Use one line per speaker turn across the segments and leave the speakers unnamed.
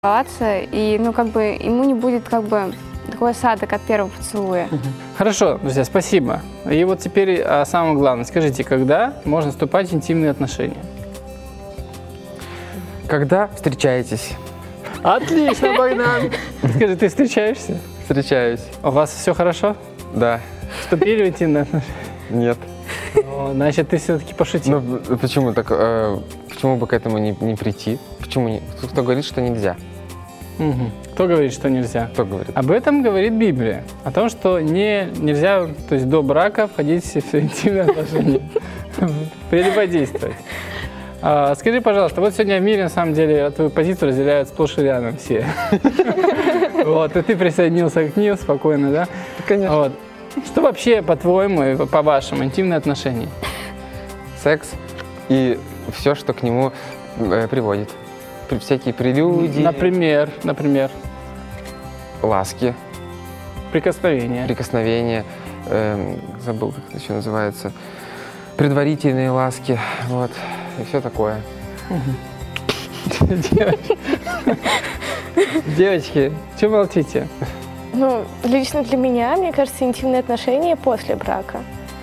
и, ему не будет, такой осадок от первого поцелуя.
Хорошо, друзья, спасибо. И вот теперь о самом главном. Скажите, когда можно вступать в интимные отношения?
Когда встречаетесь?
Отлично, Богдан! Скажи, ты встречаешься?
Встречаюсь.
У вас все хорошо?
Да.
Вступили в интимные отношения?
Нет.
Значит, ты все-таки пошутил.
Ну, почему так? Почему бы к этому не прийти? Почему? Кто говорит, что нельзя?
Кто говорит, что нельзя?
Кто говорит?
Об этом говорит Библия. О том, что нельзя, то есть до брака входить в интимные отношения. Прелюбодействовать. Скажи, пожалуйста, вот сегодня в мире, на самом деле, твою позицию разделяют сплошь и рядом все. Вот, и ты присоединился к ним спокойно, да?
Конечно.
Вот. Что вообще, по-твоему и по-вашему, интимные отношения?
Секс и все, что к нему приводит. Всякие прелюдии.
Например?
Ласки.
Прикосновения.
Забыл, как это еще называется. Предварительные ласки. Вот. И все такое.
Девочки, чего молчите?
Лично для меня, мне кажется, интимные отношения после брака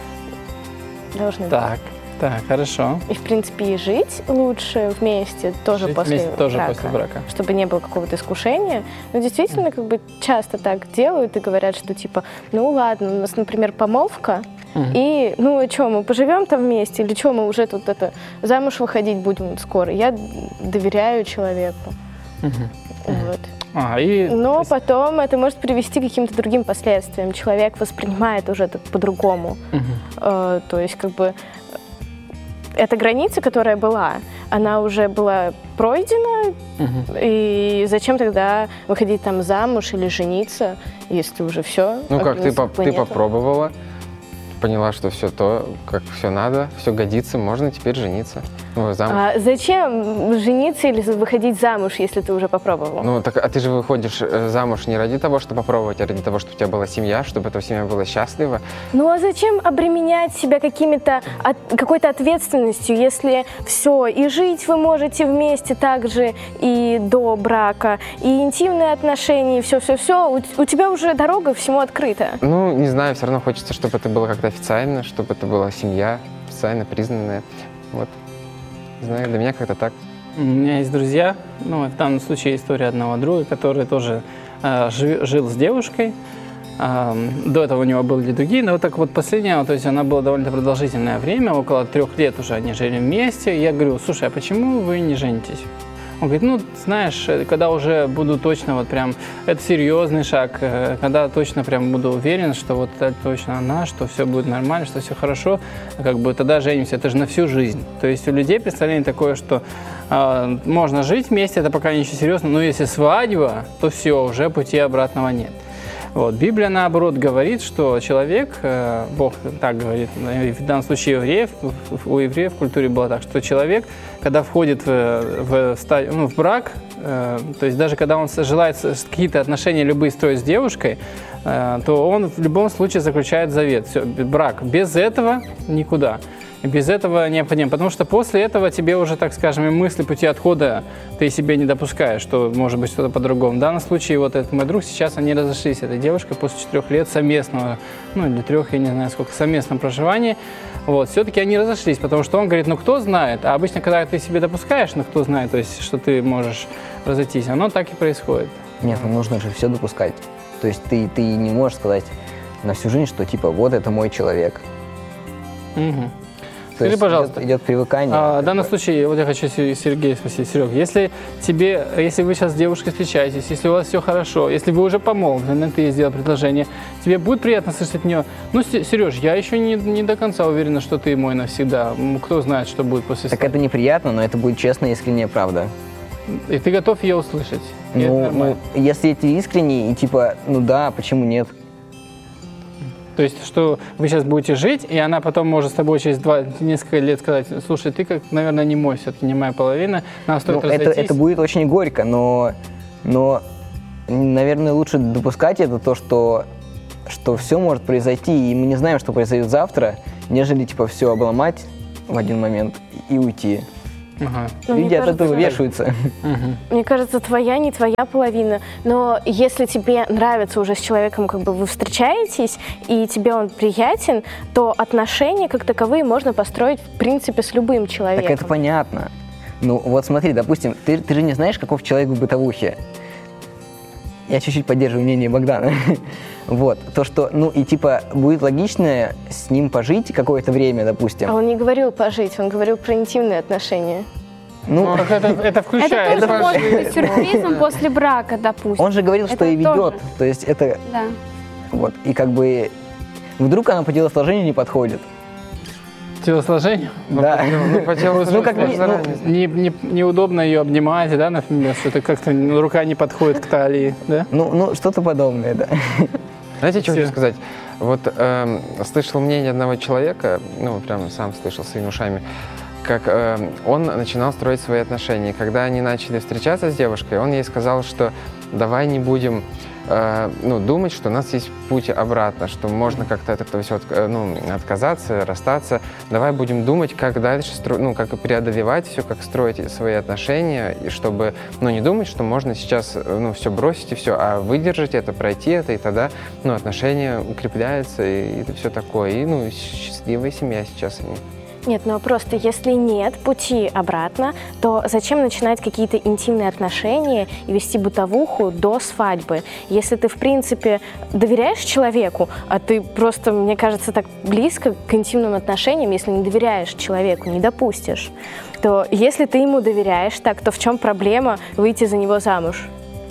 должны быть.
Так, хорошо.
И, в принципе, и жить лучше вместе тоже после брака. Чтобы не было какого-то искушения. Но действительно, часто так делают и говорят, что ладно, у нас, например, помолвка, и, что, мы поживем там вместе, или что, мы уже тут замуж выходить будем скоро. Я доверяю человеку. Вот. Но потом это может привести к каким-то другим последствиям. Человек воспринимает уже это по-другому. То есть, эта граница, которая была, она уже была пройдена, и зачем тогда выходить там замуж или жениться, если уже все?
Ты попробовала, поняла, что все то, как все надо, все годится, можно теперь жениться. Замуж.
Зачем жениться или выходить замуж, если ты уже попробовал?
А ты же выходишь замуж не ради того, чтобы попробовать, а ради того, чтобы у тебя была семья, чтобы эта семья была счастлива.
Зачем обременять себя какой-то ответственностью, если все, и жить вы можете вместе также и до брака, и интимные отношения, и все-все-все, у тебя уже дорога всему открыта.
Не знаю, все равно хочется, чтобы это было как-то официально, чтобы это была семья официально признанная. Вот. Не знаю, для меня как-то так.
У меня есть друзья, в данном случае история одного друга, который тоже жил с девушкой. До этого у него были другие, но последняя, то есть она была довольно продолжительное время, около 3 лет уже они жили вместе. И я говорю, слушай, а почему вы не женитесь? Он говорит, знаешь, когда уже буду точно, это серьезный шаг, когда точно прям буду уверен, что это точно она, что все будет нормально, что все хорошо, тогда женимся, это же на всю жизнь. То есть у людей представление такое, что можно жить вместе, это пока ничего серьезного, но если свадьба, то все, уже пути обратного нет. Библия, наоборот, говорит, что человек, Бог так говорит, в данном случае у евреев в культуре было так, что человек, когда входит в брак, то есть даже когда он желает какие-то отношения любые строить с девушкой, то он в любом случае заключает завет. Все, брак. Без этого никуда. Без этого необходимо, потому что после этого тебе уже, так скажем, и мысли пути отхода ты себе не допускаешь, что может быть что-то по-другому. В данном случае этот мой друг, сейчас они разошлись, этой девушкой, после 4 лет совместного, или 3, я не знаю сколько, совместного проживания, все-таки они разошлись, потому что он говорит, кто знает, а обычно, когда ты себе допускаешь, кто знает, то есть, что ты можешь разойтись, оно так и происходит.
Нет, нужно же все допускать, то есть ты не можешь сказать на всю жизнь, что вот это мой человек.
Скажи, пожалуйста,
идет привыкание.
В данном случае, я хочу Сергея спросить, Серег, если вы сейчас с девушкой встречаетесь, если у вас все хорошо, если вы уже помолвлены, ты ей сделал предложение, тебе будет приятно слышать от нее, Сереж, я еще не до конца уверена, что ты мой навсегда, кто знает, что будет после свадьбы.
Так это неприятно, но это будет честная, искренняя правда.
И ты готов ее услышать?
Если это искренне, и да, почему нет?
То есть, что вы сейчас будете жить, и она потом может с тобой через несколько лет сказать, слушай, ты, наверное, не мой, все-таки не моя половина, нам стоит разойтись.
Это будет очень горько, но, наверное, лучше допускать это, что все может произойти, и мы не знаем, что произойдет завтра, нежели, все обломать в один момент и уйти. Люди от этого вешаются.
Мне кажется, твоя, не твоя половина. Но если тебе нравится уже с человеком, как бы вы встречаетесь, и тебе он приятен, то отношения как таковые можно построить, в принципе, с любым человеком.
Так это понятно. Ну вот смотри, допустим, ты же не знаешь, каков человек в бытовухе. Я чуть-чуть поддерживаю мнение Богдана. Вот, то, что, ну и типа будет логично с ним пожить какое-то время, допустим.
А он не говорил пожить, он говорил про интимные отношения.
Ну, это включает.
Это тоже может быть сюрпризом после брака, допустим.
Он же говорил, что и ведет, то есть это...
Да.
Вот, и как бы вдруг она по телосложению не подходит.
Телосложению?
Да.
По телосложению
неудобно ее обнимать, да, например, что-то как-то рука не подходит к талии, да?
Ну, что-то подобное, да.
Знаете, что хочу сказать? Вот слышал мнение одного человека, ну, прям сам слышал своими ушами, как он начинал строить свои отношения. Когда они начали встречаться с девушкой, он ей сказал, что давай не будем думать, что у нас есть путь обратно, что можно как-то от этого все отказаться, расстаться. Давай будем думать, как дальше, как преодолевать все, как строить свои отношения, и чтобы, не думать, что можно сейчас, все бросить и все, а выдержать это, пройти это, и тогда, отношения укрепляются, и это все такое. И, счастливая семья сейчас они.
Нет, просто если нет пути обратно, то зачем начинать какие-то интимные отношения и вести бытовуху до свадьбы? Если ты, в принципе, доверяешь человеку, а ты просто, мне кажется, так близко к интимным отношениям, если не доверяешь человеку, не допустишь, то если ты ему доверяешь так, то в чем проблема выйти за него замуж?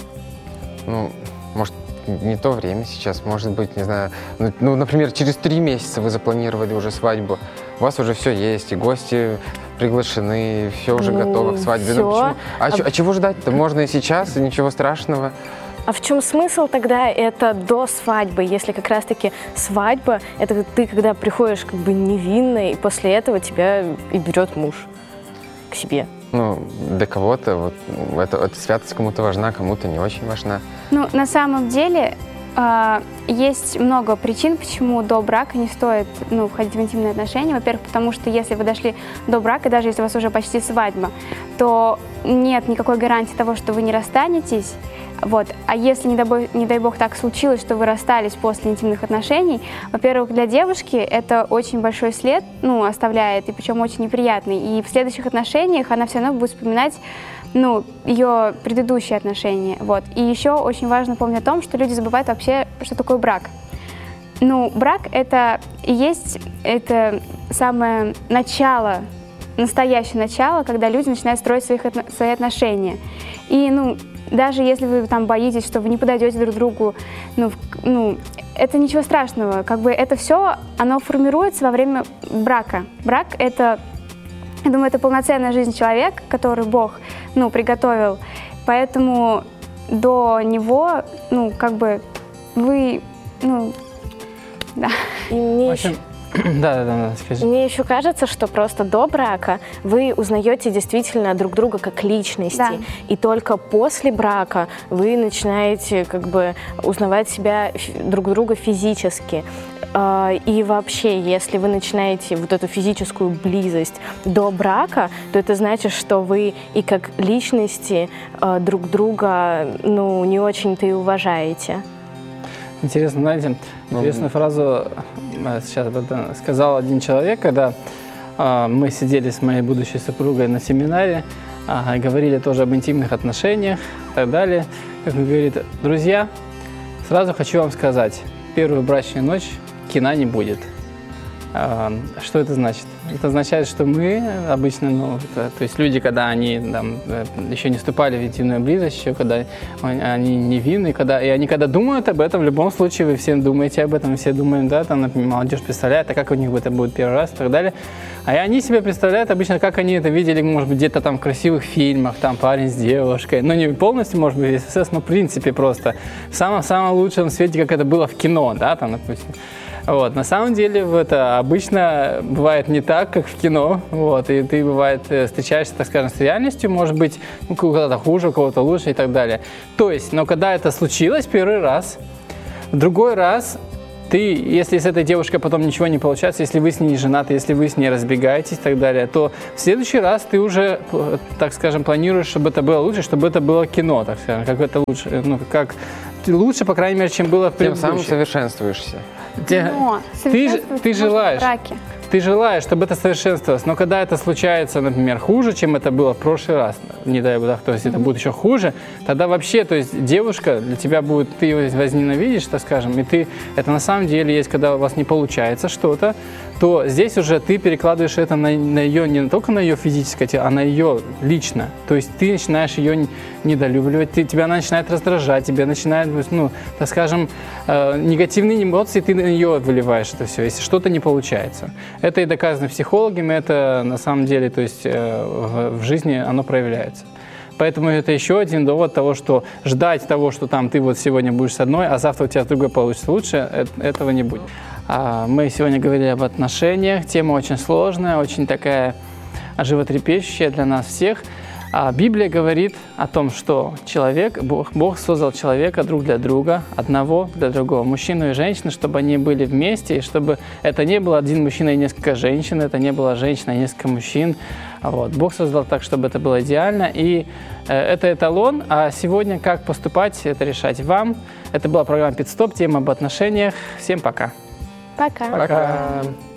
Может, не то время сейчас, может быть, не знаю, например, через 3 месяца вы запланировали уже свадьбу, у вас уже все есть, и гости приглашены, все уже готово к свадьбе.
Почему?
А чего ждать-то? Можно и сейчас, и ничего страшного.
А в чем смысл тогда это до свадьбы, если как раз-таки свадьба, это ты когда приходишь как бы невинной, и после этого тебя и берет муж к себе?
Для кого-то эта святость кому-то важна, кому-то не очень важна.
На самом деле есть много причин, почему до брака не стоит входить в интимные отношения. Во-первых, потому что если вы дошли до брака, даже если у вас уже почти свадьба, то нет никакой гарантии того, что вы не расстанетесь. Вот. А если, не дай бог, так случилось, что вы расстались после интимных отношений, во-первых, для девушки это очень большой след, оставляет, и причем очень неприятный. И в следующих отношениях она все равно будет вспоминать, ее предыдущие отношения. Вот. И еще очень важно помнить о том, что люди забывают вообще, что такое брак. Брак это и есть это самое начало, настоящее начало, когда люди начинают строить свои отношения. И, даже если вы там боитесь, что вы не подойдете друг другу, это ничего страшного. Как бы это все, оно формируется во время брака. Брак — это, я думаю, это полноценная жизнь человека, который Бог, приготовил. Поэтому до него, вы, да.
И мне еще...
Да, скажи.
Мне еще кажется, что просто до брака вы узнаете действительно друг друга как личности. Да. И только после брака вы начинаете узнавать себя друг друга физически. И вообще, если вы начинаете вот эту физическую близость до брака, то это значит, что вы и как личности друг друга не очень-то и уважаете.
Интересно, знаете, интересную фразу сейчас сказал один человек, когда мы сидели с моей будущей супругой на семинаре, говорили тоже об интимных отношениях и так далее. Как он говорит: друзья, сразу хочу вам сказать, первую брачную ночь кино не будет. Что это значит? Это означает, что мы обычно, то есть люди, когда они еще не вступали в интимную близость, еще когда они невинны, и они когда думают об этом, в любом случае вы все думаете об этом, все думаем, например, молодежь представляет, а как у них это будет первый раз и так далее. А они себе представляют обычно, как они это видели, может быть, где-то там в красивых фильмах, там парень с девушкой, не полностью, может быть, ССС, но в принципе просто в самом лучшем свете, как это было в кино, допустим. Вот. На самом деле это обычно бывает не так, как в кино. Вот. И ты, бывает, встречаешься, так скажем, с реальностью, может быть, у кого-то хуже, у кого-то лучше и так далее. То есть, но когда это случилось первый раз, в другой раз если с этой девушкой потом ничего не получается, если вы с ней не женаты, если вы с ней разбегаетесь и так далее, то в следующий раз ты уже, так скажем, планируешь, чтобы это было лучше, чтобы это было кино, так скажем, как это лучше, ну, как лучше, по крайней мере, чем было в предыдущем.
Тем самым совершенствуешься.
Но
Ты желаешь.
В браке.
Ты желаешь, чтобы это совершенствовалось, но когда это случается, например, хуже, чем это было в прошлый раз, не дай бог, то есть это будет еще хуже, тогда вообще, то есть девушка для тебя будет, ты ее возненавидишь, так скажем, и это на самом деле есть, когда у вас не получается что-то, то здесь уже ты перекладываешь это на ее, не только на ее физическое тело, а на ее лично. То есть ты начинаешь ее недолюбливать, тебя она начинает раздражать, тебя начинает, ну, так скажем, негативные эмоции, ты на нее выливаешь это все, если что-то не получается. Это и доказано психологами, это на самом деле, то есть в жизни оно проявляется. Поэтому это еще один довод того, что ждать того, что там ты вот сегодня будешь с одной, а завтра у тебя с другой получится лучше, этого не будет. Мы сегодня говорили об отношениях, тема очень сложная, очень такая животрепещущая для нас всех. Библия говорит о том, что Бог создал человека друг для друга, одного для другого, мужчину и женщину, чтобы они были вместе, и чтобы это не было один мужчина и несколько женщин, это не было женщина и несколько мужчин. Вот. Бог создал так, чтобы это было идеально, и это эталон, а сегодня как поступать, это решать вам. Это была программа «Пит-стоп», тема об отношениях. Всем пока.
Пока.
Пока.